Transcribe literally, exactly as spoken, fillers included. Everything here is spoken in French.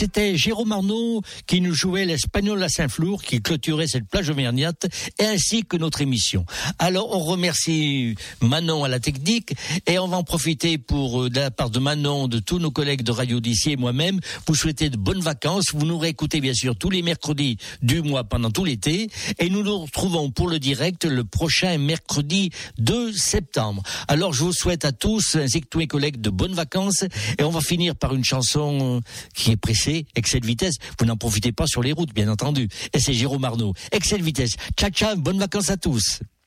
c'était Jérôme Arnaud qui nous jouait l'Espagnol à Saint-Flour, qui clôturait cette plage auvergnate, et ainsi que notre émission. Alors, on remercie Manon à la technique, et on va en profiter pour, de la part de Manon, de tous nos collègues de Radio Odyssée et moi-même, vous souhaiter de bonnes vacances. Vous nous réécoutez bien sûr tous les mercredis du mois pendant tout l'été, et nous nous retrouvons pour le direct le prochain mercredi deux septembre. Alors, je vous souhaite à tous, ainsi que tous mes collègues, de bonnes vacances, et on va finir par une chanson qui est pressée, excès de vitesse. Vous n'en profitez pas sur les routes, bien entendu. Et c'est Jérôme Arnaud. Excès de vitesse. Ciao, ciao, bonnes vacances à tous.